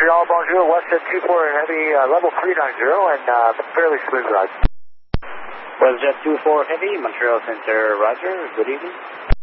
Montreal, bonjour, WestJet 24 Heavy, level 390 and fairly smooth ride. WestJet 24 Heavy, Montreal Center, roger, good evening.